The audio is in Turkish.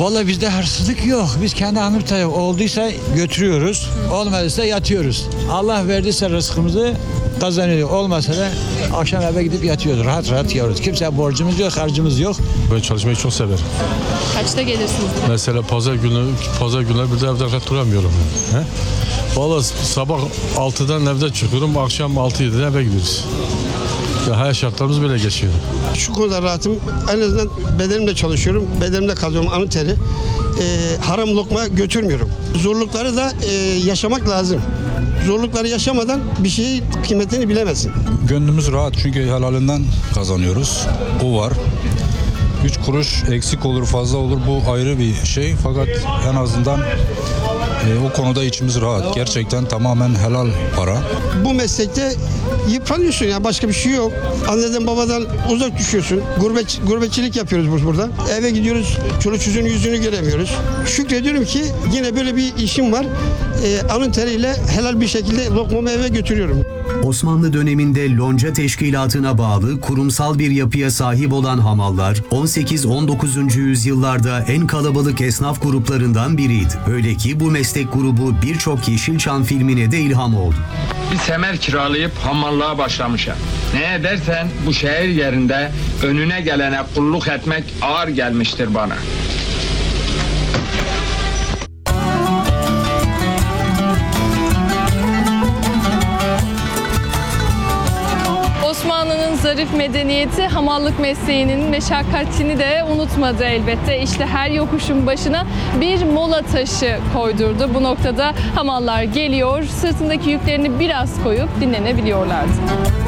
Vallahi bizde hırsızlık yok. Biz kendi hanımta olduysa götürüyoruz. Olmadıysa yatıyoruz. Allah verdiyse rızkımızı kazanıyor. Olmasa da akşam eve gidip yatıyoruz. Rahat rahat yiyoruz. Kimseye borcumuz yok, harcımız yok. Ben çalışmayı çok severim. Kaçta gelirsiniz? Mesela pazar günler bir de evde rahat duramıyorum. He? Vallahi sabah 6'dan evde çıkıyorum, akşam 6-7'de eve gidiyoruz. Ya hayat şartlarımız böyle geçiyor. Şu konuda rahatım. En azından bedenimle çalışıyorum. Bedenimle kazıyorum alın teri. Haram lokma götürmüyorum. Zorlukları da yaşamak lazım. Zorlukları yaşamadan bir şeyin kıymetini bilemezsin. Gönlümüz rahat çünkü helalinden kazanıyoruz. O var. 3 kuruş eksik olur fazla olur bu ayrı bir şey. Fakat en azından o konuda içimiz rahat. Gerçekten tamamen helal para. Bu meslekte yıpranıyorsun ya, başka bir şey yok. Anneden babadan uzak düşüyorsun. Gurbetçilik yapıyoruz biz burada. Eve gidiyoruz, çoluk çocuğun yüzünü göremiyoruz. Şükrediyorum ki yine böyle bir işim var. Alın teriyle helal bir şekilde lokmamı eve götürüyorum. Osmanlı döneminde lonca teşkilatına bağlı kurumsal bir yapıya sahip olan hamallar 18-19. yüzyıllarda en kalabalık esnaf gruplarından biriydi. Öyle ki bu meslek grubu birçok Yeşilçam filmine de ilham oldu. Bir semer kiralayıp hamallığa başlamışım. Ne edersen bu şehir yerinde önüne gelene kulluk etmek ağır gelmiştir bana. Osmanlı'nın zarif medeniyeti hamallık mesleğinin meşakkatini de unutmadı elbette. İşte her yokuşun başına bir mola taşı koydurdu. Bu noktada hamallar geliyor, sırtındaki yüklerini biraz koyup dinlenebiliyorlardı.